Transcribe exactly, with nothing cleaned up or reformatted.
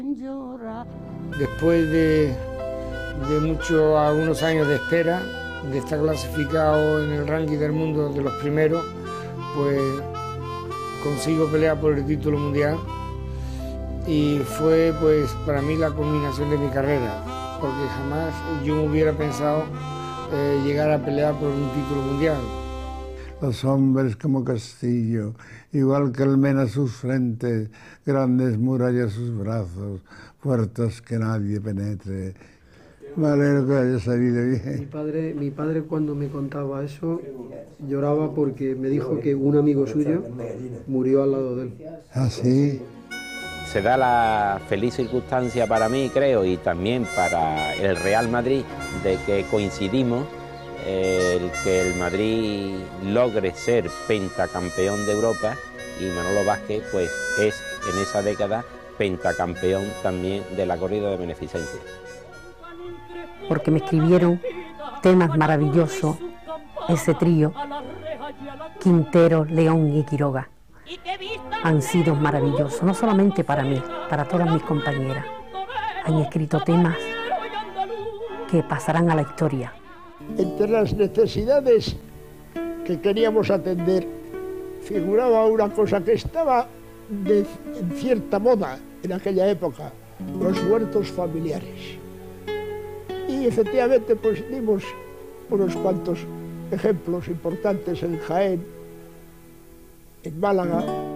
Después de, de muchos, algunos años de espera, de estar clasificado en el ranking del mundo de los primeros, pues consigo pelear por el título mundial y fue pues para mí la culminación de mi carrera, porque jamás yo me hubiera pensado eh, llegar a pelear por un título mundial. Los hombres como castillo, igual que el Mena sus frentes, grandes murallas sus brazos, puertas que nadie penetre. Me alegro que haya salido bien. Mi padre, mi padre cuando me contaba eso lloraba porque me dijo que un amigo suyo murió al lado de él. ¿Ah, sí? Se da la feliz circunstancia para mí, creo, y también para el Real Madrid, de que coincidimos el que el Madrid logre ser pentacampeón de Europa y Manolo Vázquez pues es en esa década pentacampeón también de la corrida de beneficencia. Porque me escribieron temas maravillosos, ese trío, Quintero, León y Quiroga. Han sido maravillosos, no solamente para mí, para todas mis compañeras. Han escrito temas que pasarán a la historia. Entre las necesidades que queríamos atender figuraba una cosa que estaba de, en cierta moda en aquella época, los huertos familiares. Y efectivamente pues dimos unos cuantos ejemplos importantes en Jaén, en Málaga,